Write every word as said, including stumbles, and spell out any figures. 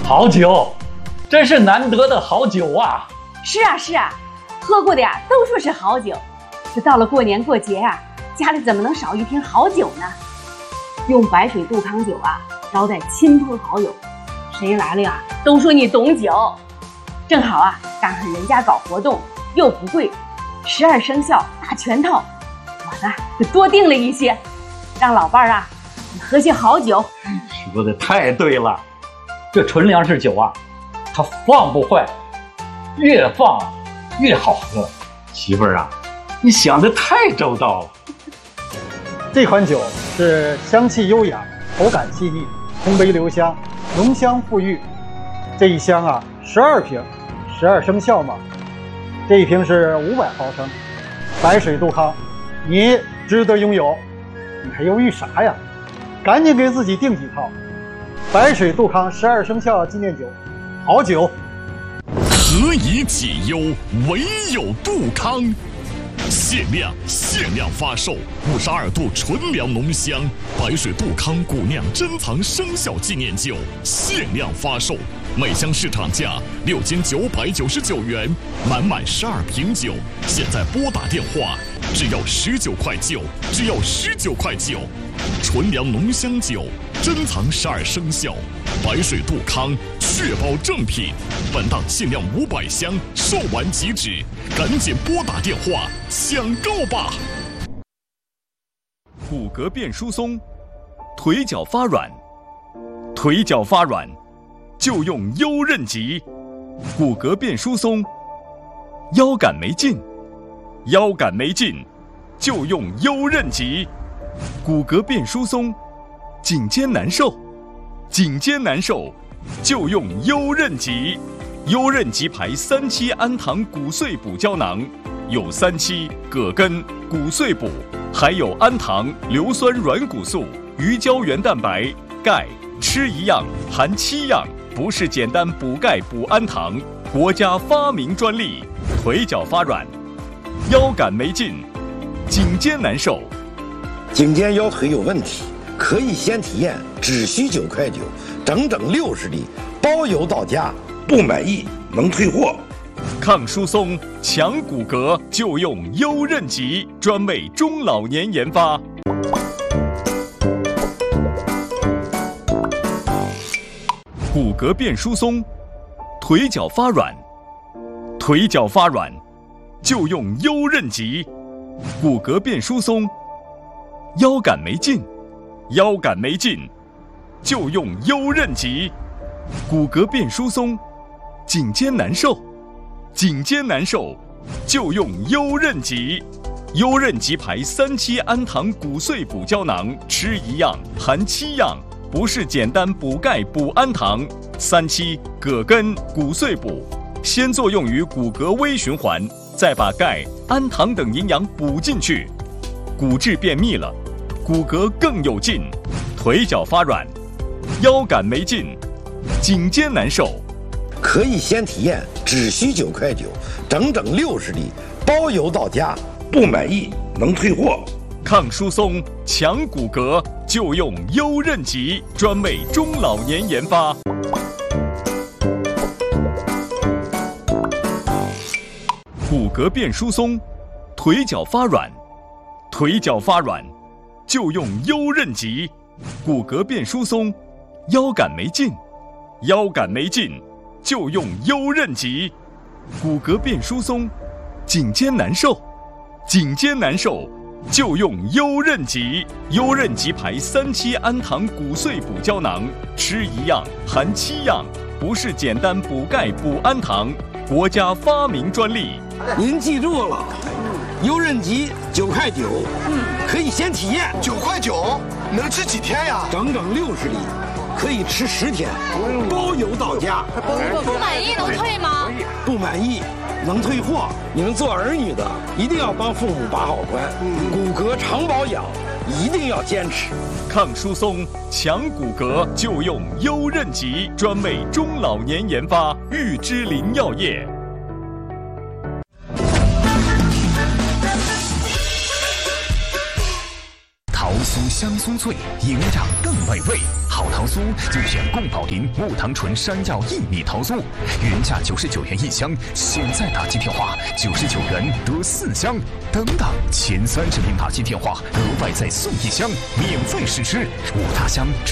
好酒，真是难得的好酒啊！ 是啊是啊，喝过的呀都说是好酒，这到了过年过节呀、啊，家里怎么能少一瓶好酒呢？用白水杜康酒啊招待亲朋好友，谁来了呀都说你懂酒。正好啊赶上人家搞活动又不贵，十二生肖大全套，我呢就多订了一些，让老伴儿啊喝些好酒。 说的太对了，这纯粮食酒啊，它放不坏，越放越好喝。媳妇儿啊，你想的太周到了。 这款酒是香气优雅，口感细腻，通杯留香，浓香馥郁。这一箱啊，十二瓶，十二生肖嘛。这一瓶是五百毫升，白水杜康，你值得拥有。你还犹豫啥呀？赶紧给自己订几套。白水杜康十二生肖纪念酒，好酒。 何以解忧，唯有杜康。限量限量发售五十二度纯粮浓香白水杜康古酿珍藏生肖纪念酒，限量发售，每箱市场价六千九百九十九元，满满十二瓶酒，现在拨打电话只要十九块九，只要十九块九。纯粮浓香酒，珍藏十二生肖，白水杜康，确保正品。本档限量五百箱，售完即止，赶紧拨打电话抢购吧！ 骨骼变疏松，腿脚发软，腿脚发软就用优韧极。骨骼变疏松，腰杆没劲，腰杆没劲就用优韧极。骨骼变疏松，颈肩难受，颈肩难受就用优韧极。优韧极牌三七氨糖骨碎补胶囊，有三七、葛根、骨碎补，还有氨糖、硫酸软骨素、鱼胶原蛋白、钙，吃一样含七样，不是简单补钙补氨糖，国家发明专利。腿脚发软，腰杆没劲，颈肩难受。 颈肩腰腿有问题，可以先体验，只需九块九，整整六十粒，包邮到家，不满意能退货。 抗疏松、强骨骼就用优韧极，专为中老年研发。骨骼变疏松，腿脚发软，腿脚发软就用优韧极。骨骼变疏松，腰杆没劲，腰杆没劲就用优韧极。骨骼变疏松，颈肩难受，颈肩难受就用优韧极。优韧极牌三七氨糖骨碎补胶囊，吃一样含七样，不是简单补钙补氨糖。三七、葛根、骨碎补，先作用于骨骼微循环，再把钙、氨糖等营养补进去，骨质变密了，骨骼更有劲。腿脚发软，腰杆没劲，颈肩难受， 可以先体验，只需九块九，整整六十粒，包邮到家，不满意能退货。 抗疏松、强骨骼就用优韧极，专为中老年研发。骨骼变疏松，腿脚发软，腿脚发软就用优韧极。骨骼变疏松，腰杆没劲，腰杆没劲就用优韧极。骨骼变疏松，颈肩难受，颈肩难受就用优韧极。优韧极牌三七氨糖骨碎补胶囊，吃一样含七样，不是简单补钙补氨糖，国家发明专利。 您记住了，优韧极九块九，嗯，可以先体验。 九块九能吃几天呀？ 整整六十粒，可以吃十天，包邮到家。 不满意能退吗？ 不满意能退货。你们做儿女的一定要帮父母把好关，骨骼常保养，一定要坚持。 抗疏松、强骨骼就用优韧极，专为中老年研发。玉芝林药业。 桃酥香酥脆，营养更美味。好桃酥就选贡宝林木糖醇山药薏米桃酥，原价九十九元一箱，现在打机电话九十九元得四箱。等等，前三十名打机电话额外再送一箱，免费试吃。五大箱只